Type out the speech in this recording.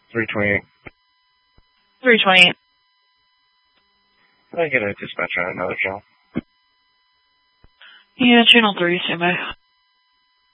328. 328. I get a dispatcher on another channel. Yeah, channel 3, standby.